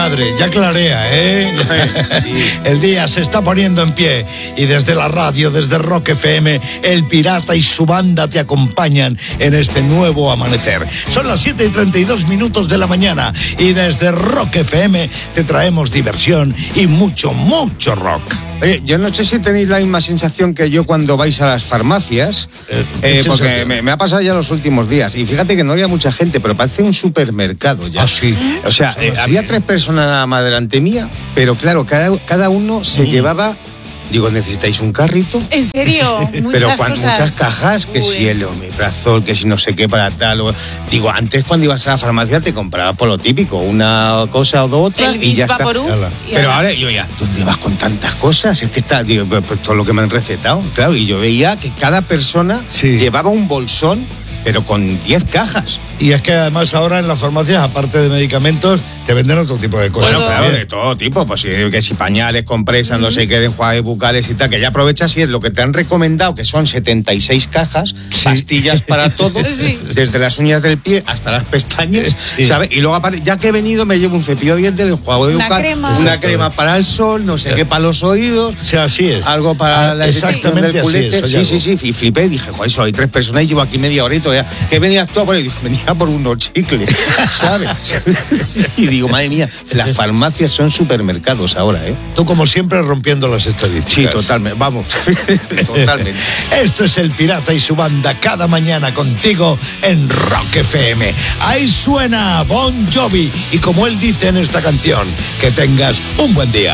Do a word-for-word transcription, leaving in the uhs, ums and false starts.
Madre, ya clarea, ¿eh? Sí. El día se está poniendo en pie y desde la radio, desde Rock F M, el Pirata y su banda te acompañan en este nuevo amanecer. Son las siete y treinta y dos minutos de la mañana y desde Rock F M te traemos diversión y mucho, mucho rock. Oye, yo no sé si tenéis la misma sensación que yo cuando vais a las farmacias, eh, eh, porque me, me ha pasado ya los últimos días, y fíjate que no había mucha gente, pero parece un supermercado ya. Ah, sí. O sea, eh, había tres personas nada más delante mía, pero claro, cada, cada uno se mm. llevaba... Digo, ¿necesitáis un carrito? ¿En serio? Pero muchas cuando, cosas. Muchas cajas, que Uy. si el omeprazol, que si no sé qué para tal. O... Digo, antes cuando ibas a la farmacia te comprabas por lo típico, una cosa o dos otras el y ya está. Vaporú, y Pero ahora yo ya, ¿dónde vas con tantas cosas? Es que está, digo, pues, pues todo lo que me han recetado, claro. Y yo veía que cada persona sí. llevaba un bolsón, pero con diez cajas. Y es que además ahora en las farmacias, aparte de medicamentos, te venden otro tipo de cosas. Bueno, claro, de todo tipo, pues que si pañales, compresas, mm. no sé qué, de enjuagues bucales y tal, que ya aprovechas y es lo que te han recomendado, que son setenta y seis cajas, sí. pastillas para todo, sí. desde las uñas del pie hasta las pestañas, sí. ¿sabes? Y luego aparte, ya que he venido, me llevo un cepillo de dientes, el enjuague una bucal, crema. una Exacto. crema para el sol, no sé sí. qué para los oídos. O sea, así es. Algo para ah, la exactamente del culete. así es. Sí, sí, sí, y flipé, dije, joder, solo hay tres personas y llevo aquí media horita, ya. ¿Qué venías tú a por? Y digo, venía por unos chicles, ¿sabes? Y digo, madre mía, las farmacias son supermercados ahora, ¿eh? Tú, como siempre, rompiendo las estadísticas. Sí, totalmente, vamos, totalmente. Esto es el Pirata y su banda cada mañana contigo en Rock F M. Ahí suena Bon Jovi y como él dice en esta canción, que tengas un buen día.